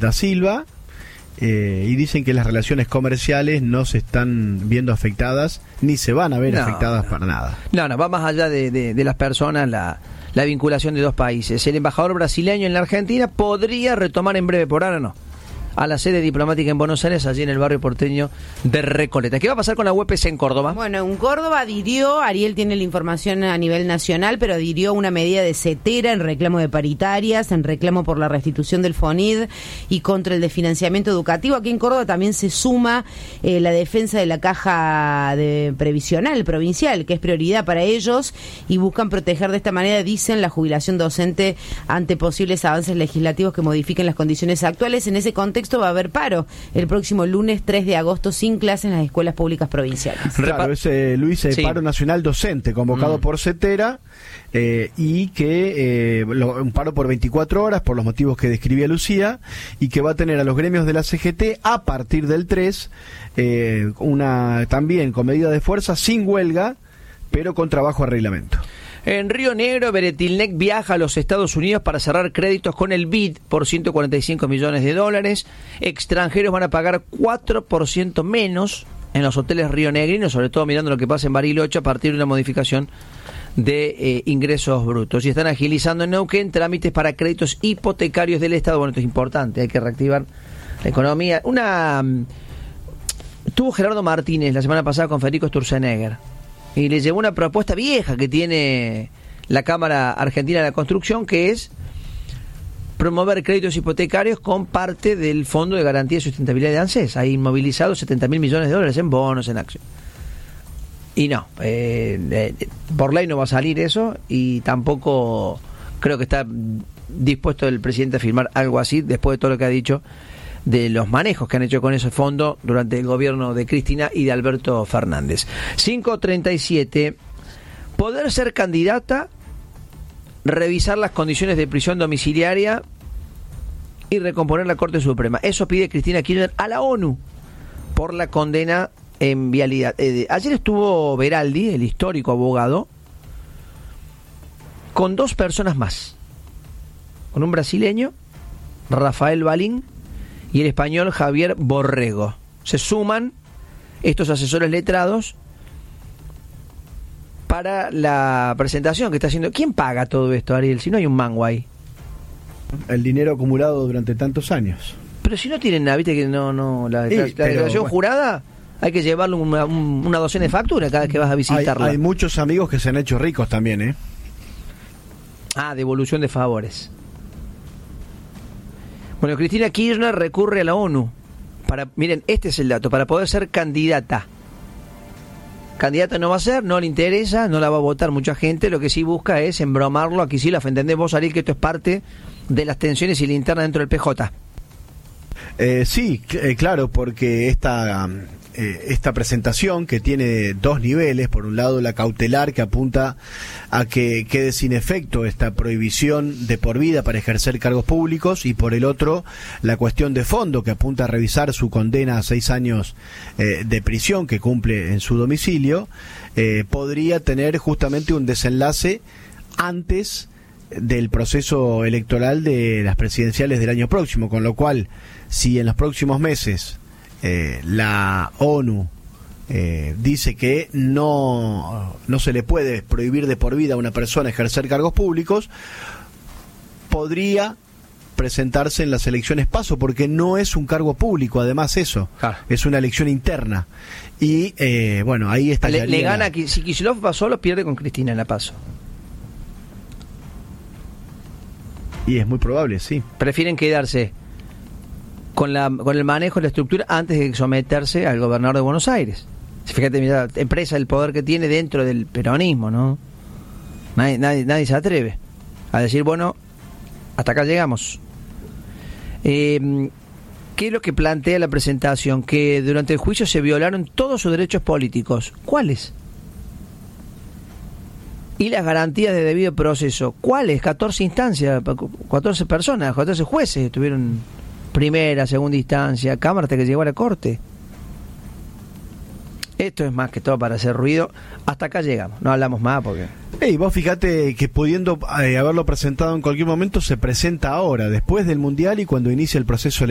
da Silva, y dicen que las relaciones comerciales no se están viendo afectadas, ni se van a ver afectadas para nada. No, va más allá de las personas la vinculación de dos países. El embajador brasileño en la Argentina podría retomar en breve, por ahora no, a la sede diplomática en Buenos Aires, allí en el barrio porteño de Recoleta. ¿Qué va a pasar con la UPC en Córdoba? Bueno, en Córdoba adhirió, Ariel tiene la información a nivel nacional, pero adhirió una medida de setera en reclamo de paritarias, en reclamo por la restitución del FONID y contra el desfinanciamiento educativo. Aquí en Córdoba también se suma la defensa de la caja de previsional provincial, que es prioridad para ellos, y buscan proteger de esta manera, dicen, la jubilación docente ante posibles avances legislativos que modifiquen las condiciones actuales. En ese contexto va a haber paro el próximo lunes 3 de agosto sin clases en las escuelas públicas provinciales. Claro, ese Luis, sí. Paro nacional docente convocado por Cetera, y que un paro por 24 horas por los motivos que describía Lucía, y que va a tener a los gremios de la CGT a partir del 3 también con medida de fuerza, sin huelga, pero con trabajo a reglamento. En Río Negro, Beretilnec viaja a los Estados Unidos para cerrar créditos con el BID por $145 millones. Extranjeros van a pagar 4% menos en los hoteles rionegrinos, sobre todo mirando lo que pasa en Bariloche a partir de una modificación de ingresos brutos. Y están agilizando en Neuquén trámites para créditos hipotecarios del Estado. Bueno, esto es importante, hay que reactivar la economía. Tuvo Gerardo Martínez la semana pasada con Federico Sturzenegger, y le llevó una propuesta vieja que tiene la Cámara Argentina de la Construcción, que es promover créditos hipotecarios con parte del Fondo de Garantía y Sustentabilidad de ANSES. Hay inmovilizados $70.000 millones en bonos, en acciones. Y no, por ley no va a salir eso, y tampoco creo que está dispuesto el presidente a firmar algo así, después de todo lo que ha dicho de los manejos que han hecho con ese fondo durante el gobierno de Cristina y de Alberto Fernández. 5:37. Poder ser candidata, revisar las condiciones de prisión domiciliaria y recomponer la Corte Suprema. Eso pide Cristina Kirchner a la ONU por la condena en vialidad. Ayer estuvo Beraldi, el histórico abogado, con dos personas más, con un brasileño, Rafael Balín, y el español Javier Borrego. Se suman estos asesores letrados para la presentación que está haciendo. ¿Quién paga todo esto, Ariel? Si no hay un mango ahí. El dinero acumulado durante tantos años. Pero si no tienen nada, viste que la declaración jurada, hay que llevarle una docena de facturas cada vez que vas a visitarla. Hay muchos amigos que se han hecho ricos también, devolución de favores. Bueno, Cristina Kirchner recurre a la ONU miren, este es el dato, para poder ser candidata. Candidata no va a ser, no le interesa, no la va a votar mucha gente, lo que sí busca es embromarlo. Aquí sí la entendés vos, Ariel, que esto es parte de las tensiones y la interna dentro del PJ. Sí, claro, porque esta presentación, que tiene dos niveles: por un lado la cautelar, que apunta a que quede sin efecto esta prohibición de por vida para ejercer cargos públicos, y por el otro la cuestión de fondo, que apunta a revisar su condena a 6 años de prisión que cumple en su domicilio, podría tener justamente un desenlace antes del proceso electoral de las presidenciales del año próximo, con lo cual, si en los próximos meses la ONU dice que no se le puede prohibir de por vida a una persona ejercer cargos públicos, podría presentarse en las elecciones PASO, porque no es un cargo público, además es una elección interna, y bueno, ahí está. Le gana, si Kicillof va solo, pierde con Cristina en la PASO. Y es muy probable, sí. Prefieren quedarse con el manejo de la estructura antes de someterse al gobernador de Buenos Aires. Fíjate, mira, empresa, el poder que tiene dentro del peronismo, ¿no? Nadie se atreve a decir, bueno, hasta acá llegamos. ¿Qué es lo que plantea la presentación? Que durante el juicio se violaron todos sus derechos políticos. ¿Cuáles? Y las garantías de debido proceso. ¿Cuáles? 14 instancias, 14 personas, 14 jueces estuvieron primera, segunda instancia, Cámara hasta que llegó a la Corte. Esto es más que todo para hacer ruido. Hasta acá llegamos, no hablamos más porque... Vos fíjate que pudiendo haberlo presentado en cualquier momento, se presenta ahora, después del Mundial y cuando inicia el proceso